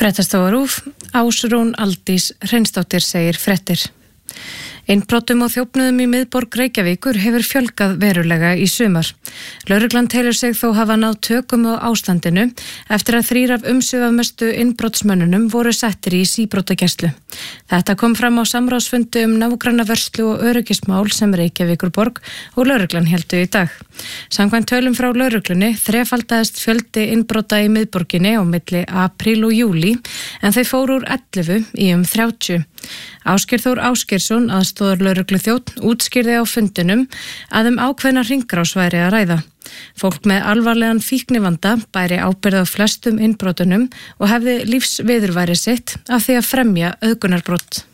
Fréttastofa RÚV, Ásrún Aldís Hreinsdóttir segir fréttir. Innbrotum og þjófnuðum í miðborg Reykjavíkur hefur fjölgað verulega í sumar. Lögreglan telur sig þó hafa náð tökum á ástandinu eftir að 3 af umsvifamestu innbrotsmönnunum voru settir í síbrotagæslu. Þetta kom fram á samráðsfundi nágrannavörslu og öryggismál sem Reykjavíkurborg og lögreglan héldu í dag. Samkvæmt tölum frá lögreglunni þrefaldaðist fjöldi innbrota í miðborginni á milli apríl og júlí en þau fóru úr 11 í 30. Ásgeir Þór Ásgeirsson, aðstoðarlögregluþjónn, útskýrði á fundinum að ákveðna hringrás væri að ræða. Fólk með alvarlegan fíknivanda bæri ábyrgð á flestum innbrotunum og hefði lífsviðurværi sitt af því að fremja auðgunarbrot.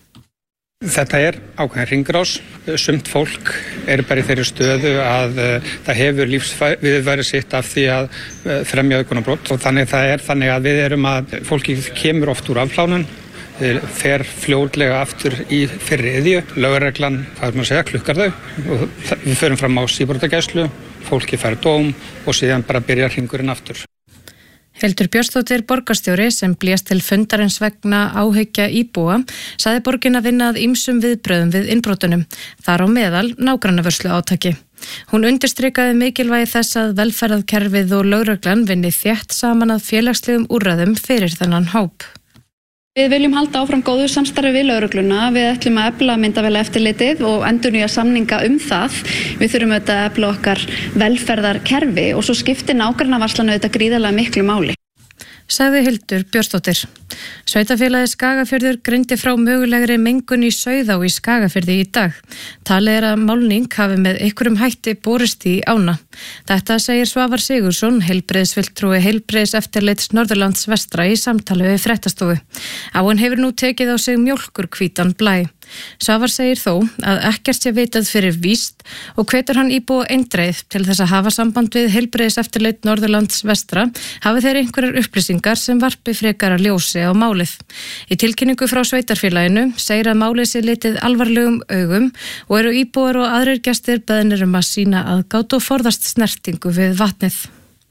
Þetta ákveðin hringrás. Sumt fólk bara í þeirri stöðu að það hefur lífsviðurværi sitt af því að fremja auðgunarbrot og þannig að við að fólki kemur oft úr afplánun, fer fljótlega aftur í fyrri iðju. Lögreglan, klukkar þau og við förum fram á síbrotagæslu, fólki fær dóm og síðan bara byrjar hringurinn aftur. Hildur Björnsdóttir borgarstjóri sem blést til fundarins vegna áhyggja íbúa sagði borgin að vinna að ýmsum viðbrögðum við innbrotunum, þar á meðal nágrannavörslu átaki. Hún undirstrikaði mikilvægi þess að velferðarkerfið og lögreglan vinni þétt saman að félagslegum úrræðum fyrir þennan hóp. Við viljum halda áfram góðu samstarfi við lögregluna, við ætlum að efla myndavélaeftirlitið og endurnýja samninga það. Við þurfum að efla okkar velferðarkerfi og svo skiptir nágrannavarslan gríðarlega miklu máli. Sagði Hildur Björnsdóttir. Sveitarfélagið Skagafjörður greindi frá mögulegri mengun í Sauðá í Skagafirði í dag. Talið að málning hafi með einhverjum hætti borist í ána. Þetta segir Svavar Sigurðsson, heilbrigðisfulltrúi heilbrigðiseftirlits Norðurlands vestra í samtali við Fréttastofu. Áin hefur nú tekið á sig mjólkurhvítan blæ. Svavar segir þó að ekkert sé vitað fyrir víst og hvetur hann íbúa eindreið til þess að hafa samband við heilbrigðiseftirlit Norðurlands vestra hafi þeir einhverjar upplýsingar sem varpi frekara ljósi á málið. Í tilkynningu frá sveitarfélaginu segir að málið sé litið alvarlegum augum og eru íbúar og aðrir gestir beðnir að sýna aðgát og forðast snertingu við vatnið.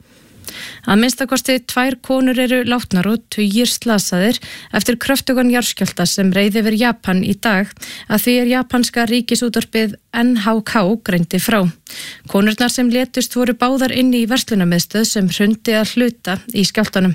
Að minnstakosti 2 konur eru látnar og 20 slasaðir eftir kröftugan jarðskjálfta sem reið yfir Japan í dag að því japanska ríkisútvarpið NHK greindi frá. Konurnar sem létust voru báðar inni í verslunarmiðstöð sem hrundi að hluta í skjálftanum.